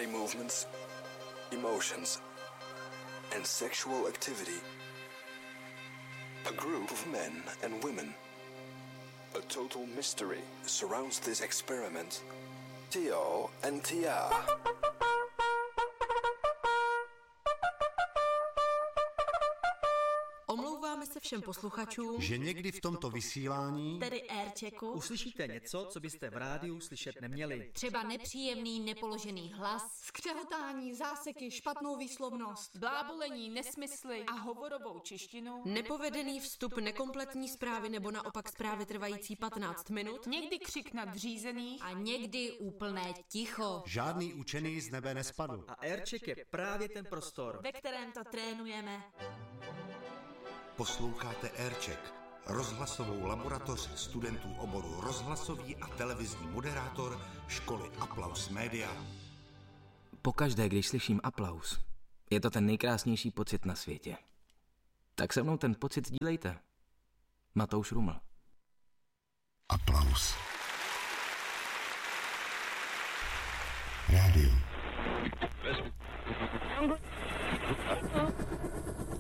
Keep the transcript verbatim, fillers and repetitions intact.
body movements, emotions, and sexual activity. A group of men and women. A total mystery surrounds this experiment. Tio and Tia. Omlouváme se všem posluchačům, že někdy v tomto vysílání, tedy airchecku, uslyšíte něco, co byste v rádiu slyšet neměli. Třeba nepříjemný, nepoložený hlas, skřehotání, záseky, špatnou výslovnost, blábolení, nesmysly a hovorovou češtinu, nepovedený vstup, nekompletní zprávy nebo naopak zprávy trvající patnáct minut, někdy křik nadřízených a někdy úplné ticho. Žádný učený z nebe nespadl. A aircheck je právě ten prostor, ve kterém to trénujeme. Posloucháte aircheck, rozhlasovou laboratoř studentů oboru rozhlasový a televizní moderátor školy Applaus Media. Pokaždé, když slyším aplaus, je to ten nejkrásnější pocit na světě. Tak se mnou ten pocit sdílejte. Matouš Ruml. Applaus. Rádio.